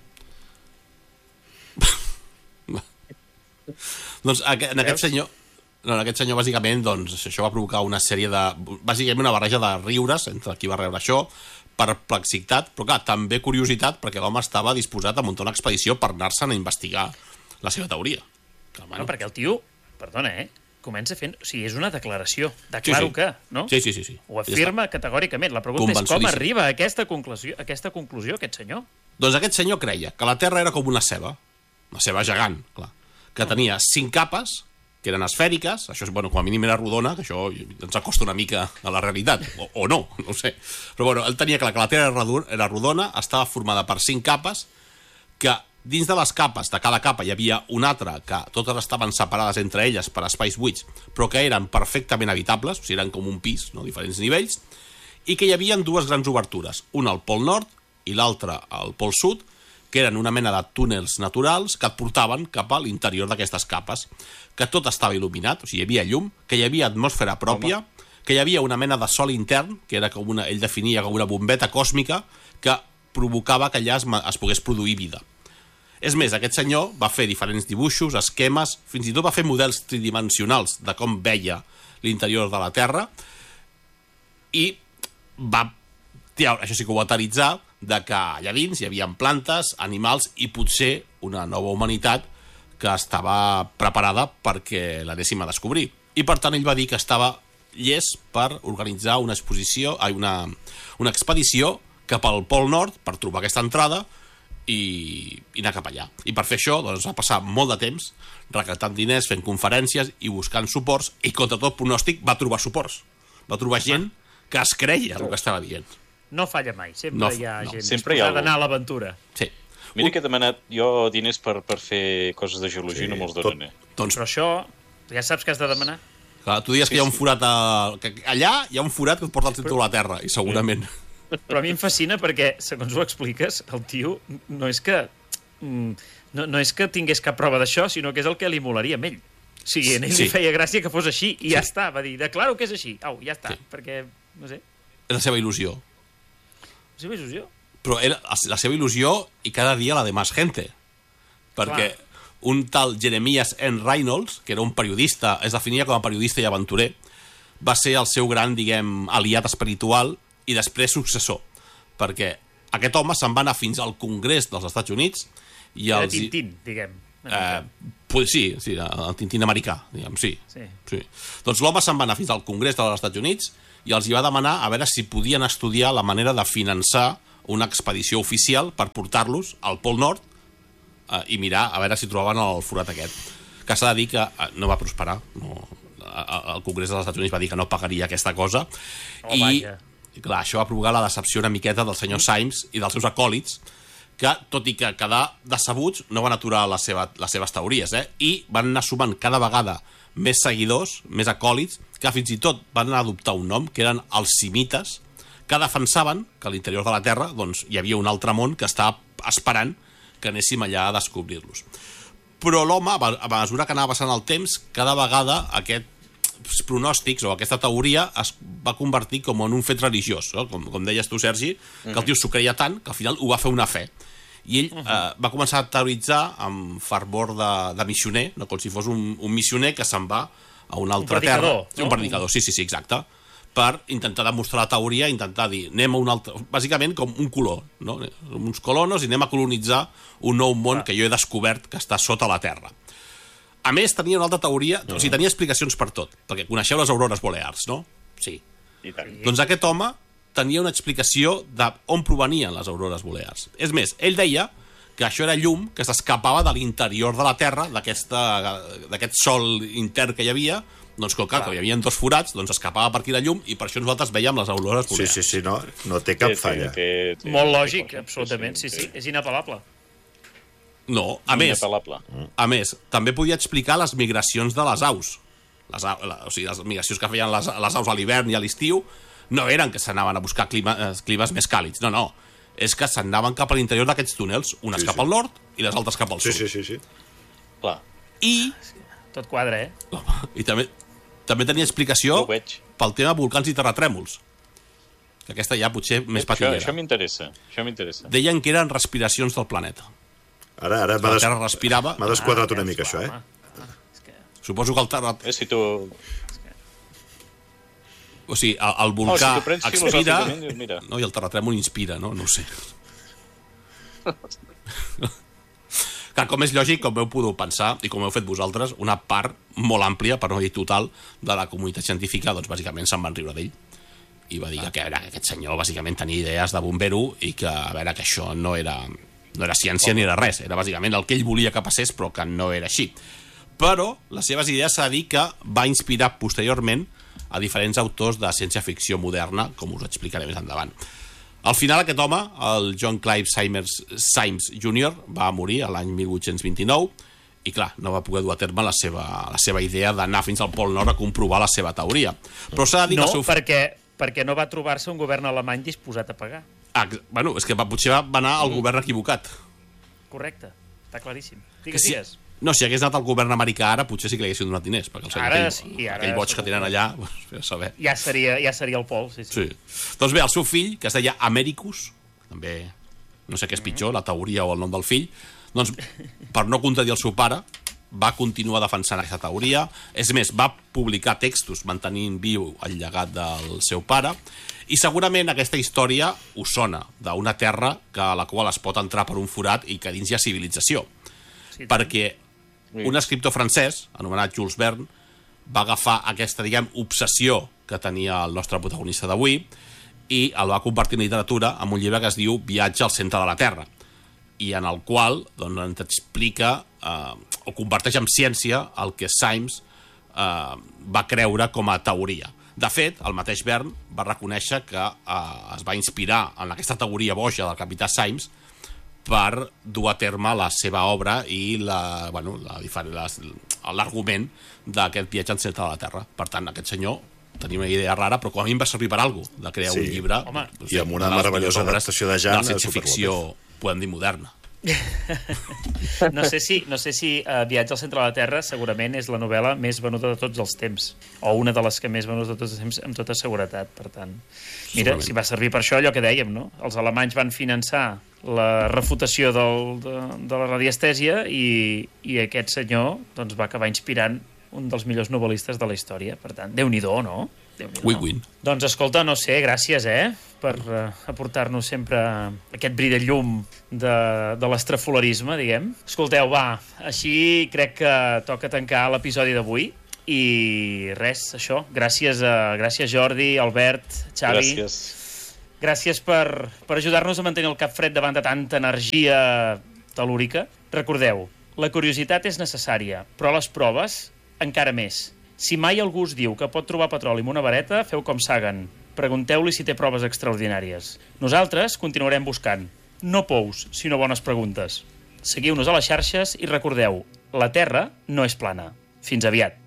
Doncs aqu- en aquest Veus? senyor... No, en aquest senyor, bàsicament, doncs, això va provocar una sèrie de... Bàsicament una barreja de riures entre qui va rebre això, perplexitat, però clar, també curiositat, perquè l'home estava disposat a muntar una expedició per anar-se'n a investigar la seva teoria. Que, Bueno, perquè el tio, perdona, eh? Comença fent... O sigui, és una declaració. Declaro Sí, sí. que, no? Sí, sí, sí. sí. Ho Ja afirma categòricament. La pregunta és com Convençudíssim. arriba a aquesta conclusió, a aquesta conclusió aquest senyor? Doncs aquest senyor creia que la Terra era com una ceba, una ceba gegant, clar, que tenia cinc capes, que eren esfèriques, això és, bueno, com a mínim era rodona, que això ens acosta una mica a la realitat, o, o no, no ho sé. Però bueno, ell tenia clar que la Terra era redu- era rodona, estava formada per cinc capes, que dins de les capes, de cada capa, hi havia una altra, que totes estaven separades entre elles per espais buits, però que eren perfectament habitables, o sigui, eren com un pis, no? Diferents nivells, i que hi havia dues grans obertures, una al Pol Nord i l'altra al Pol Sud, que eren una mena de túnels naturals que et portaven cap a l'interior d'aquestes capes, que tot estava il·luminat, o sigui, hi havia llum, que hi havia atmosfera pròpia, Home. que hi havia una mena de sol intern, que era com una, ell definia com una bombeta còsmica, que provocava que allà es, es pogués produir vida. És més, aquest senyor va fer diferents dibuixos, esquemes, fins i tot va fer models tridimensionals de com veia l'interior de la Terra, i va, això sí que ho va teoritzar, de que allà dins hi havia plantes, animals i potser una nova humanitat que estava preparada perquè l'anéssim a descobrir. I per tant ell va dir que estava llest per organitzar una exposició, una, una expedició cap al Pol Nord per trobar aquesta entrada i, i anar cap allà. I per fer això doncs, va passar molt de temps recaptant diners, fent conferències i buscant suports, i contra tot pronòstic va trobar suports. Va trobar gent que es creia el que estava dient. No falla mai, sempre No, hi ha no, gent sempre hi ha disposada a algú. anar a l'aventura. Sí. Mira que he demanat jo diners per, per fer coses de geologia i Sí, no me'ls tot- donen. Eh? Doncs, Però això, ja saps que has de demanar. clar, tu dius que hi ha un forat a... que allà hi ha un forat que et porta al centre de la Terra, i segurament... Però a mi em fascina perquè, segons ho expliques, el tio no és que mm, no, no és que tingués cap prova d'això, sinó que és el que li molaria amb ell. O sigui, a ell Sí. li feia gràcia que fos així, i Sí. ja està. Va dir, declaro que és així. Au, ja està. Sí. Perquè, no sé, És la seva il·lusió. si veus jo. Però era la seva il·lusió i cada dia la de més gente. Perquè Clar. un tal Jeremias N. Reynolds, que era un periodista, es definia com a periodista i aventurer, va ser el seu gran, diguem, aliat espiritual i després successor. Perquè aquest home se'n va anar fins al Congrés dels Estats Units i Era els... Tintín, diguem. Eh, pues sí, sí, el Tintín americà, diguem, sí. Sí. sí. Doncs l'home se'n va anar fins al Congrés dels Estats Units i els hi va demanar a veure si podien estudiar la manera de finançar una expedició oficial per portar-los al Pol Nord eh, i mirar a veure si trobaven el forat aquest. Que s'ha de dir que eh, no va prosperar. No, el Congrés dels Estats Units va dir que no pagaria aquesta cosa. Oh, I, vaja. clar, això va provocar la decepció una miqueta del senyor Symes i dels seus acòlits, que, tot i que quedar decebuts, no van aturar la seva, les seves teories, eh? I van anar sumant cada vegada més seguidors, més acòlits, que fins i tot van anar a adoptar un nom, que eren els simites, que defensaven que a l'interior de la Terra doncs, hi havia un altre món que estava esperant que anéssim allà a descobrir-los. Però l'home, a mesura que anava passant el temps, cada vegada aquests pronòstics o aquesta teoria es va convertir com en un fet religiós, no? com, com deies tu, Sergi, que el tio s'ho creia tant que al final ho va fer una fe. I ell eh, va començar a teoritzar amb fervor de, de missioner, no? Com si fos un, un missioner que se'n va a una altra Un predicador, terra. Sí, un no? predicador, sí, sí, sí, exacte. Per intentar demostrar la teoria, intentar dir, anem a un altre... Bàsicament com un color, no? Uns colonos i anem a colonitzar un nou món Clar. que jo he descobert que està sota la Terra. A més, tenia una altra teoria, o sigui, tenia explicacions per tot, perquè coneixeu les aurores boreals, no? Sí. I tant. Doncs aquest home tenia una explicació d'on provenien les aurores boreals. És més, ell deia que això era llum que s'escapava de l'interior de la Terra, d'aquest sol intern que hi havia, doncs com que hi havia dos forats, doncs escapava per aquí la llum i per això nosaltres veiem les aurores Sí, boreals. sí, sí, no, no té cap falla. Té, té, Molt té lògic, cosa, absolutament, sí, sí. És inapel·lable. No, a més, Inapel·lable. a més, també podia explicar les migracions de les aus. Les, au- la, o sigui, les migracions que feien les, les aus a l'hivern i a l'estiu no eren que s'anaven a buscar clima, eh, climes més càlids, no, no. És que s'anaven cap a l'interior d'aquests túnels, unes Sí, cap sí. al nord i les altres cap al Sí, sud. sí, sí, sí. Clar, I, Tot quadra, eh? i també, també tenia explicació ho veig. pel tema volcans i terratrèmols. Que aquesta ja potser més Això, patillera. això m'interessa, això m'interessa. Deien que eren respiracions del planeta. Ara, ara m'ha La des... Terra respirava. m'ha desquadrat Ah, una ja, mica, esclar, això, eh? home. És que... Suposo que el terra... Eh, si tu... O sigui, el, el No, volcà si tu prens expira... filosòficament, dius, mira. No, i el terratrèmol inspira, no? No ho sé. Clar, com és lògic, com heu pogut pensar, i com heu fet vosaltres, una part molt àmplia, per no dir total, de la comunitat científica, doncs bàsicament se'n van riure d'ell. I va dir que, a veure, que aquest senyor bàsicament tenia idees de bombero i que, a veure, que això no era, no era ciència ni era res. Era bàsicament el que ell volia que passés, però que no era així. Però les seves idees s'ha de dir que va inspirar posteriorment a diferents autors de ciència-ficció moderna, com us explicaré més endavant. Al final, aquest home, el John Clive Symes, Symes júnior, va morir l'any mil vuit-cents vint-i-nou i, clar, no va poder dur a terme la seva, la seva idea d'anar fins al Pol Nord a comprovar la seva teoria. Però s'ha de dir No, que el seu... perquè, perquè no va trobar-se un govern alemany disposat a pagar. Ah, bueno, és que va, potser va anar al govern equivocat. Correcte, està claríssim. Que Digues, si, digues. no, si hagués anat al govern americà ara, potser sí que li haguessin donat diners, perquè el senyor Ara aquell, sí, ara aquell boig que segur. tenen allà, pues, a saber. Ja seria, ja seria el Pol, sí, sí. Sí. Doncs bé, el seu fill, que es deia Americus, també no sé què és pitjor, la teoria o el nom del fill, doncs, per no contradir el seu pare, va continuar defensant aquesta teoria. És més, va publicar textos mantenint viu el llegat del seu pare, i segurament aquesta història us sona d'una terra que a la qual es pot entrar per un forat i que dins hi ha civilització. Sí, Perquè un escriptor francès, anomenat Jules Verne, va agafar aquesta, diguem, obsessió que tenia el nostre protagonista d'avui i el va convertir en literatura amb un llibre que es diu Viatge al centre de la Terra, i en el qual doncs, ens explica eh, o converteix en ciència el que Symes eh, va creure com a teoria. De fet, el mateix Verne va reconèixer que eh, es va inspirar en aquesta teoria boja del capità Symes per dur a terme la seva obra i la, bueno, la, l'argument d'aquest viatge en centre de la Terra. Per tant, aquest senyor tenia una idea rara, però com a mi em va servir per alguna cosa, de crear sí. un llibre. Home, no sé, i amb una meravellosa adaptació de Jan. De la ciència-ficció, podem dir, moderna. no sé si, no sé si uh, Viatge al centre de la Terra segurament és la novel·la més venuda de tots els temps, o una de les que més venuda de tots els temps, amb tota seguretat. Per tant, mira, si va servir per això, allò que dèiem, no? Els alemanys van finançar la refutació del, de, de la radiestèsia i, i aquest senyor doncs, va acabar inspirant un dels millors novel·listes de la història. Per tant, Déu-n'hi-do, no? Win-win. Doncs escolta, no sé, gràcies, eh? Per uh, aportar-nos sempre aquest bri de llum de, de l'estrafolarisme, diguem. Escolteu, va, així crec que toca tancar l'episodi d'avui. I res, això, gràcies a gràcies Jordi, Albert, Xavi. Gràcies. Gràcies per, per ajudar-nos a mantenir el cap fred davant de tanta energia tel·lúrica. Recordeu, la curiositat és necessària, però les proves encara més. Si mai algú us diu que pot trobar petroli amb una vareta, feu com Sagan. Pregunteu-li si té proves extraordinàries. Nosaltres continuarem buscant. No pous, sinó bones preguntes. Seguiu-nos a les xarxes i recordeu, la Terra no és plana. Fins aviat.